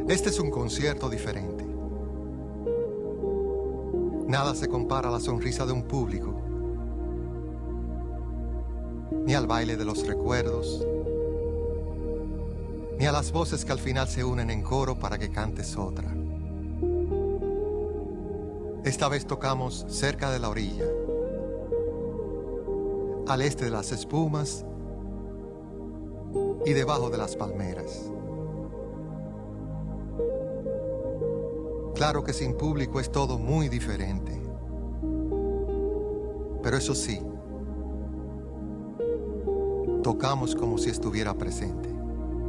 Este es un concierto diferente. Nada se compara a la sonrisa de un público, ni al baile de los recuerdos, ni a las voces que al final se unen en coro para que cantes otra. Esta vez tocamos cerca de la orilla, al este de las espumas y debajo de las palmeras. Claro que sin público es todo muy diferente, pero eso sí, tocamos como si estuviera presente.